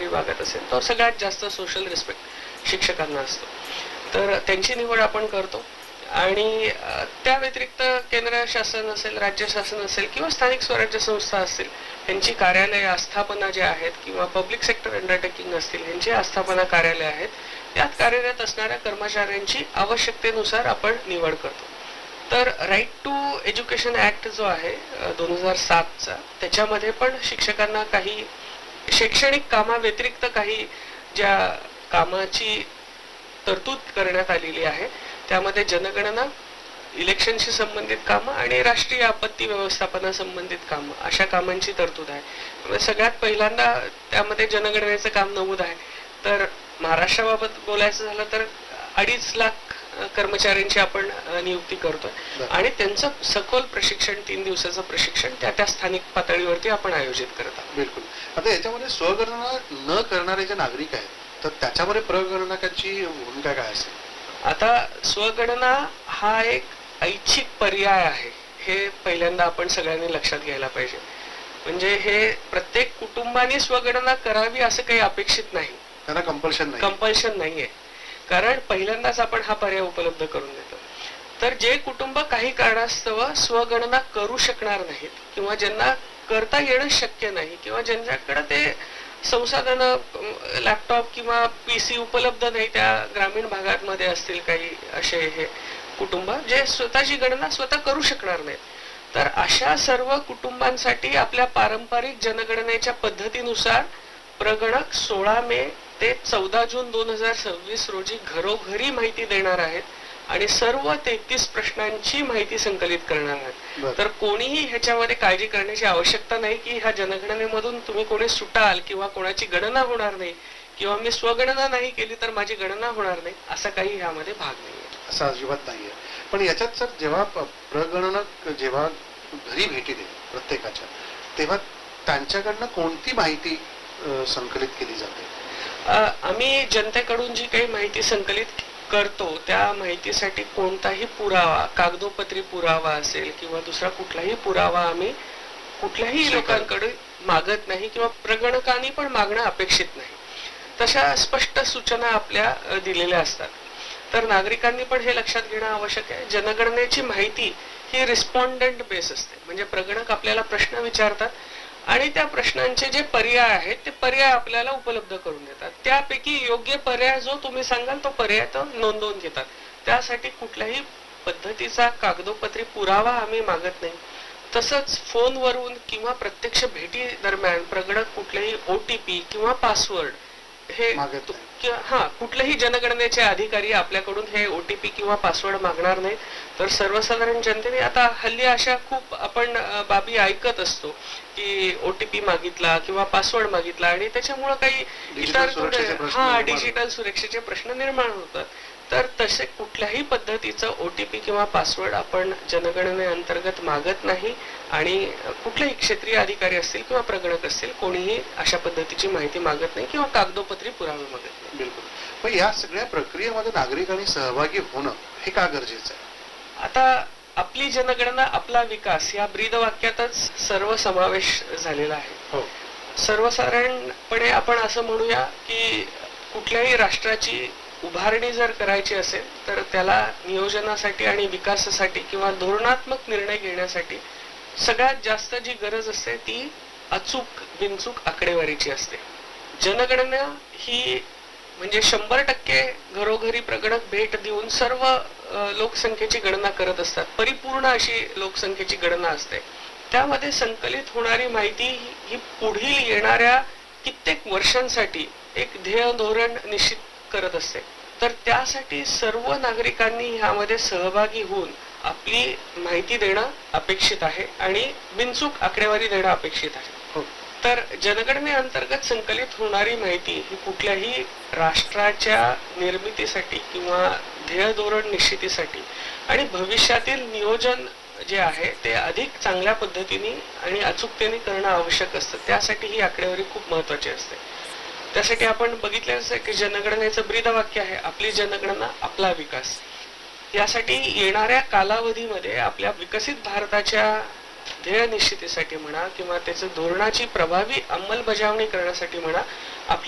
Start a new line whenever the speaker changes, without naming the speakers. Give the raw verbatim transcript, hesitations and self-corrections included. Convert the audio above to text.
विभागात असेल तो सगळ्यात जास्त सोशल रिस्पेक्ट शिक्षकांना असतो, तर त्यांची निवड आपण करतो. आणि त्या व्यतिरिक्त केंद्र शासन असेल, राज्य शासन असेल किंवा स्थानिक स्वराज्य संस्था असतील, यांची कार्यालय आस्थापना जे आहेत किंवा पब्लिक सेक्टर अंडरटेकिंग असतील, यांची आस्थापना कार्यालय आहेत, त्यात कार्यरत असणाऱ्या कर्मचाऱ्यांची आवश्यकतेनुसार आपण निवड करतो. तर राईट टू एज्युकेशन ऍक्ट जो आहे दोन हजार सातचा, त्याच्यामध्ये पण शिक्षकांना काही शैक्षणिक कामाव्यतिरिक्त काही ज्या कामाची तरतूद करण्यात आलेली आहे, त्यामध्ये जनगणना, इलेक्शनशी संबंधित कामं आणि राष्ट्रीय आपत्ती व्यवस्थापना संबंधित कामं, अशा कामांची तरतूद आहे. सगळ्यात पहिल्यांदा त्यामध्ये जनगणनेचं काम नमूद आहे. तर महाराष्ट्राबाबत बोलायचं झालं तर अडीच लाख कर्मचाऱ्यांची आपण नियुक्ती करतोय आणि त्यांचं सखोल प्रशिक्षण, तीन दिवसाचं प्रशिक्षण त्या त्या स्थानिक पातळीवरती आपण आयोजित करत आहोत.
बिलकुल. आता याच्यामध्ये स्वगणना न करणारे जे नागरिक आहेत तर त्याच्यामध्ये प्रगणकाची भूमिका काय असेल?
आता स्वगणना हा एक ऐच्छिक पर्याय आहे, हे पहिल्यांदा आपण सगळ्यांनी लक्षात घ्यायला पाहिजे. म्हणजे हे प्रत्येक कुटुंबाने स्वगणना करावी असं काही अपेक्षित नाही,
त्यांना कंपल्शन नाही
कंपल्शन नाहीये. कारण पहिल्यांदाच आपण हा पर्याय उपलब्ध करून देतो. तर जे कुटुंब काही कारणास्तव स्वगणना करू शकणार नाहीत किंवा ज्यांना करता येणं शक्य नाही किंवा ज्यांच्याकडे ते संसाधन, लॅपटॉप किंवा पीसी उपलब्ध नाही, त्या ग्रामीण भागांमध्ये असतील काही असे हे कुटुंब जे स्वतःची गणना स्वतः करू शकणार नाहीत, तर अशा सर्व कुटुंबांसाठी आपल्या पारंपरिक जनगणनेच्या पद्धतीनुसार प्रगणक सोळा मे ते चौदा जून दोन हजार सव्वीस रोजी घरोघरी माहिती देणार आहेत आणि सर्व तेहतीस प्रश्नांची माहिती संकलित करणार आहेत. तर कोणीही ह्याच्यामध्ये काळजी करण्याची आवश्यकता नाही की ह्या जनगणनेमधून तुम्ही कोणी सुटाल किंवा कोणाची गणना होणार नाही किंवा मी स्वगणना नाही केली तर माझी गणना होणार नाही, असा काही ह्यामध्ये भाग नाहीये.
असं अजिबात नाहीये. पण याच्यात सर जेव्हा प्रगणक जेव्हा घरी भेटी देते प्रत्येकाच्या, तेव्हा त्यांच्याकडनं कोणती माहिती संकलित केली जाते?
आम्ही जनतेकडून जी काही माहिती संकलित करतो त्या माहितीसाठी कोणताही पुरावा, कागदोपत्री पुरावा असेल किंवा दुसरा कुठलाही पुरावा आम्ही कुठल्याही लोकांकडे मागत नाही किंवा प्रगणकांनी पण मागणं अपेक्षित नाही. तशा स्पष्ट सूचना आपल्या दिलेल्या असतात. तर नागरिकांनी पण हे लक्षात घेणं आवश्यक आहे, जनगणनेची माहिती ही रिस्पॉन्डंट बेस असते. म्हणजे प्रगणक आपल्याला प्रश्न विचारतात आणि त्या प्रश्नांचे जे पर्याय आहेत ते पर्याय आपल्याला उपलब्ध करून देतात. त्यापैकी योग्य पर्याय जो तुम्ही सांगाल तो पर्याय तो नोंदवून घेतात. त्यासाठी कुठल्याही पद्धतीचा कागदोपत्री पुरावा आम्ही मागत नाही. तसंच फोनवरून किंवा प्रत्यक्ष भेटी दरम्यान प्रगणक कुठलेही ओटीपी किंवा पासवर्ड हे हा कुठलेही जनगणनेचे अधिकारी आपल्याकडून हे ओटीपी किंवा पासवर्ड मागणार नाही. तर सर्वसाधारण जनतेने आता हल्ली अशा खूप आपण बाबी ऐकत असतो की ओटीपी मागितला किंवा पासवर्ड मागितला आणि त्याच्यामुळे काही इतर हा डिजिटल सुरक्षेचे प्रश्न निर्माण होतात. तर तसे कुठल्याही पद्धतीचं ओटीपी किंवा पासवर्ड आपण जनगणने अंतर्गत मागत नाही आणि कुठलेही क्षेत्रीय अधिकारी असतील किंवा प्रगणक असतील कोणीही अशा पद्धतीची माहिती मागत नाही किंवा कागदोपत्री पुरावे मागत नाही.
बिलकुल. पण या सगळ्या प्रक्रियेमध्ये नागरिकांनी सहभागी होणं हे का गरजेचं आहे?
आता आपली जनगणना आपला विकास या ब्रीद वाक्यातच सर्व समावेश झालेला आहे.
हो.
सर्वसाधारणपणे आपण असं म्हणूया की कुठल्याही राष्ट्राची उभारणी जर करायची असेल तर त्याला नियोजनासाठी आणि विकासासाठी किंवा धोरणात्मक निर्णय घेण्यासाठी सगळ्यात जास्त जी गरज असते ती अचूक बिनचूक आकडेवारीची असते. जनगणना ही म्हणजे शंभर टक्के घरोघरी प्रगणक भेट देऊन सर्व लोकसंख्येची गणना करत असतात. परिपूर्ण अशी लोकसंख्येची गणना असते. त्यामध्ये संकलित होणारी माहिती ही पुढील येणाऱ्या कित्येक वर्षांसाठी एक ध्येय धोरण निश्चित करत असते. तर त्यासाठी सर्व नागरिकांनी ह्यामध्ये सहभागी होऊन आपली माहिती देणं अपेक्षित आहे आणि बिनचूक आकडेवारी देणं अपेक्षित आहे. तर जनगणनेअंतर्गत संकलित होणारी माहिती ही कुठल्याही राष्ट्राच्या निर्मितीसाठी किंवा ध्येय धोरण निश्चितीसाठी आणि भविष्यातील नियोजन जे आहे ते अधिक चांगल्या पद्धतीने आणि अचूकतेने करणं आवश्यक असतं. त्यासाठी ही आकडेवारी खूप महत्वाची असते. त्यासाठी आपण बघितल्याचं की जनगणनेचं ब्रीद वाक्य आहे आपली जनगणना आपला विकास. यासाठी येणाऱ्या कालावधीमध्ये आपल्या विकसित भारताच्या ध्येय निश्चितीसाठी म्हणा किंवा त्याच्या धोरणाची प्रभावी अंमलबजावणी करण्यासाठी म्हणा आपली